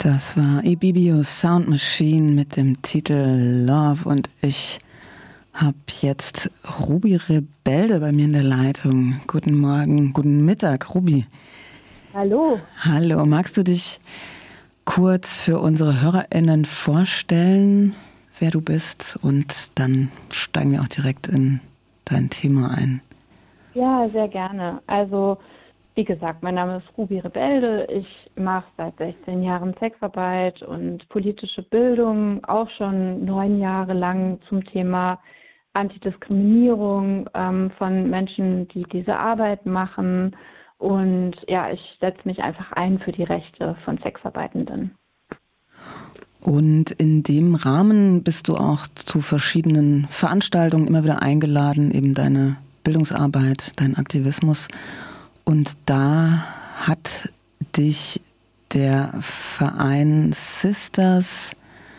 Das war Ibibio Sound Machine mit dem Titel Love und ich habe jetzt Ruby Rebelde bei mir in der Leitung. Guten Morgen, guten Mittag, Ruby. Hallo. Hallo, magst du dich kurz für unsere HörerInnen vorstellen, wer du bist? Und dann steigen wir auch direkt in dein Thema ein. Ja, sehr gerne. Also, wie gesagt, mein Name ist Ruby Rebelde. Ich mache seit 16 Jahren Sexarbeit und politische Bildung, auch schon 9 Jahre lang zum Thema Antidiskriminierung von Menschen, die diese Arbeit machen. Und ja, ich setze mich einfach ein für die Rechte von Sexarbeitenden. Und in dem Rahmen bist du auch zu verschiedenen Veranstaltungen immer wieder eingeladen, eben deine Bildungsarbeit, dein Aktivismus. Und da hat dich der Verein Sisters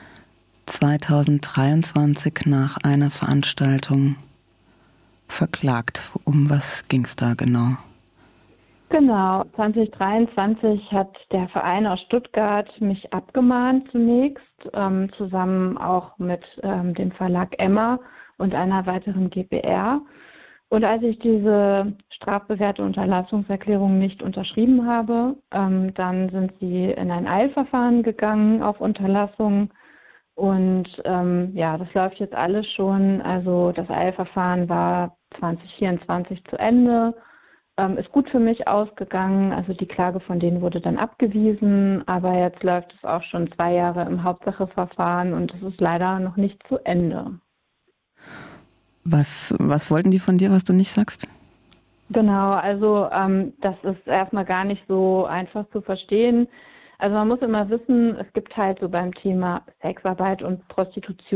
2023 nach einer Veranstaltung verklagt. Um was ging es da genau? Genau, 2023 hat der Verein aus Stuttgart mich abgemahnt zunächst, zusammen auch mit dem Verlag Emma und einer weiteren GbR. Und als ich diese strafbewährte Unterlassungserklärung nicht unterschrieben habe, dann sind sie in ein Eilverfahren gegangen auf Unterlassung. Und ja, das läuft jetzt alles schon. Also das Eilverfahren war 2024 zu Ende. Ist gut für mich ausgegangen. Also die Klage von denen wurde dann abgewiesen. Aber jetzt läuft es auch schon 2 Jahre im Hauptsacheverfahren und es ist leider noch nicht zu Ende. Was wollten die von dir, was du nicht sagst? Genau, also das ist erstmal gar nicht so einfach zu verstehen. Also man muss immer wissen, es gibt halt so beim Thema Sexarbeit und Prostitution